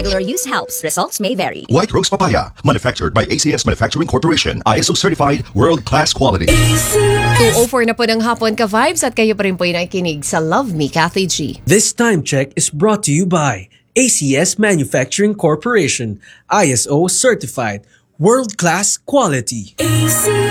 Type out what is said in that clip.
Regular use helps. Results may vary. White Rose Papaya, manufactured by ACS Manufacturing Corporation. ISO certified, world-class quality. 2:04 na po ng hapon ka-vibes at kayo pa rin po yung nakikinig sa Love Me, Kathy G. This time check is brought to you by ACS Manufacturing Corporation, ISO certified, world-class quality.